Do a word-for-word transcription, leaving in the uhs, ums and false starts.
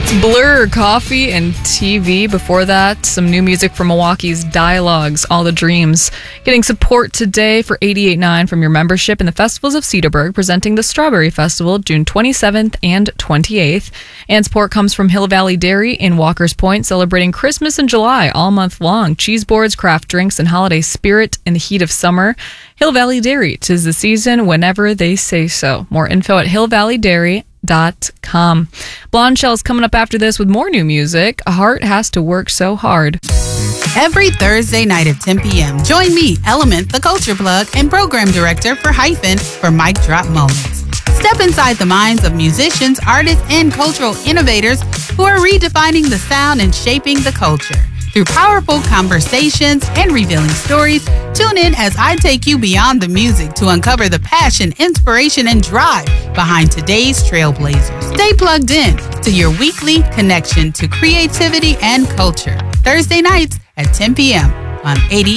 Blur, Coffee, and T V. Before that, some new music from Milwaukee's Dialogues, All the Dreams. Getting support today for eighty-eight point nine from your membership in the Festivals of Cedarburg, presenting the Strawberry Festival June twenty-seventh and twenty-eighth. And support comes from Hill Valley Dairy in Walker's Point, celebrating Christmas in July all month long. Cheese boards, craft drinks, and holiday spirit in the heat of summer. Hill Valley Dairy, 'tis the season whenever they say so. More info at hill valley dairy dot com. Blonde Shell's coming up after this with more new music. A Heart Has to Work So Hard. Every Thursday night at ten p.m., join me, Element, the Culture Plug, and Program Director for Hyphen for Mic Drop Moments. Step inside the minds of musicians, artists, and cultural innovators who are redefining the sound and shaping the culture. Through powerful conversations and revealing stories, tune in as I take you beyond the music to uncover the passion, inspiration, and drive behind today's trailblazers. Stay plugged in to your weekly connection to creativity and culture. Thursday nights at ten p.m. on eighty.